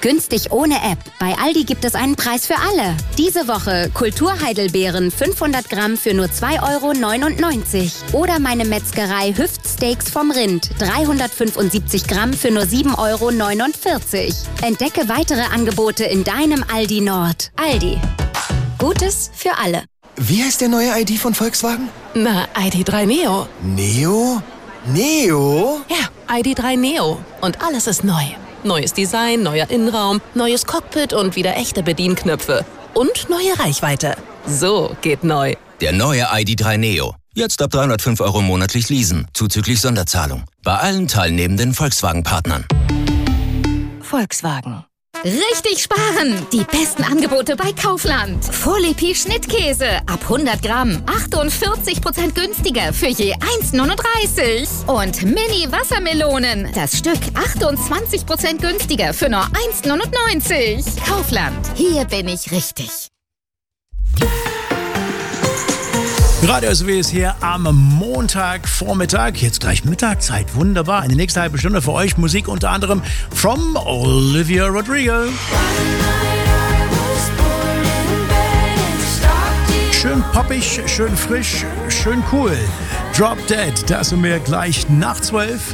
Günstig ohne App. Bei Aldi gibt es einen Preis für alle. Diese Woche Kulturheidelbeeren 500 Gramm für nur 2,99 €. Oder meine Metzgerei Hüftsteaks vom Rind 375 Gramm für nur 7,49 €. Entdecke weitere Angebote in deinem Aldi Nord. Aldi. Gutes für alle. Wie heißt der neue ID von Volkswagen? Na, ID.3 Neo. Neo? Neo? Ja, ID.3 Neo. Und alles ist neu. Neues Design, neuer Innenraum, neues Cockpit und wieder echte Bedienknöpfe. Und neue Reichweite. So geht neu. Der neue ID.3 Neo. Jetzt ab 305 € monatlich leasen, zuzüglich Sonderzahlung. Bei allen teilnehmenden Volkswagen-Partnern. Volkswagen. Richtig sparen! Die besten Angebote bei Kaufland. Folie Schnittkäse ab 100 Gramm. 48% günstiger für je 1,39 €. Und Mini-Wassermelonen. Das Stück 28% günstiger für nur 1,99 €. Kaufland. Hier bin ich richtig. Radio SW ist hier am Montagvormittag, jetzt gleich Mittagzeit, wunderbar. In der nächsten halben Stunde für euch Musik unter anderem from Olivia Rodrigo. Schön poppig, schön frisch, schön cool. Drop Dead, das und mehr gleich nach 12.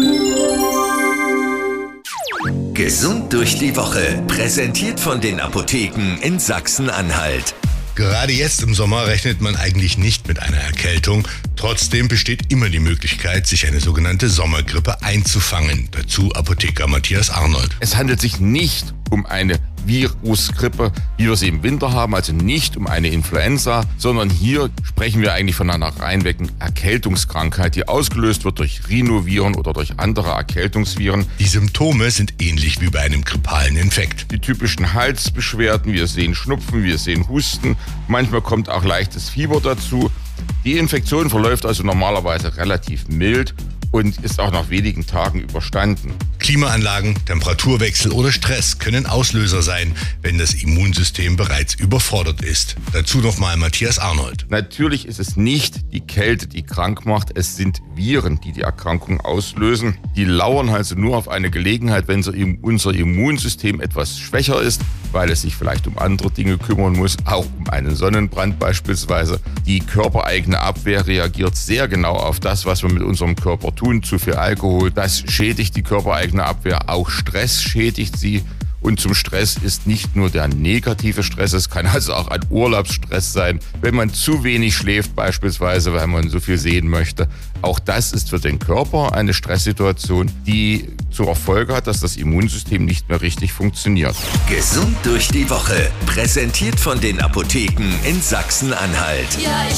Gesund durch die Woche, präsentiert von den Apotheken in Sachsen-Anhalt. Gerade jetzt im Sommer rechnet man eigentlich nicht mit einer Erkältung. Trotzdem besteht immer die Möglichkeit, sich eine sogenannte Sommergrippe einzufangen. Dazu Apotheker Matthias Arnold. Es handelt sich nicht um eine Virusgrippe, wie wir sie im Winter haben, also nicht um eine Influenza, sondern hier sprechen wir eigentlich von einer reinwegen Erkältungskrankheit, die ausgelöst wird durch Rhinoviren oder durch andere Erkältungsviren. Die Symptome sind ähnlich wie bei einem grippalen Infekt. Die typischen Halsbeschwerden, wir sehen Schnupfen, wir sehen Husten, manchmal kommt auch leichtes Fieber dazu. Die Infektion verläuft also normalerweise relativ mild und ist auch nach wenigen Tagen überstanden. Klimaanlagen, Temperaturwechsel oder Stress können Auslöser sein, wenn das Immunsystem bereits überfordert ist. Dazu nochmal Matthias Arnold. Natürlich ist es nicht die Kälte, die krank macht, es sind Viren, die die Erkrankung auslösen. Die lauern also nur auf eine Gelegenheit, wenn unser Immunsystem etwas schwächer ist, weil es sich vielleicht um andere Dinge kümmern muss, auch um einen Sonnenbrand beispielsweise. Die körpereigene Abwehr reagiert sehr genau auf das, was wir mit unserem Körper tun. Zu viel Alkohol, das schädigt die körpereigene Abwehr, auch Stress schädigt sie. Und zum Stress ist nicht nur der negative Stress, es kann also auch ein Urlaubsstress sein, wenn man zu wenig schläft beispielsweise, weil man so viel sehen möchte. Auch das ist für den Körper eine Stresssituation, die zur Folge hat, dass das Immunsystem nicht mehr richtig funktioniert. Gesund durch die Woche, präsentiert von den Apotheken in Sachsen-Anhalt. Ja,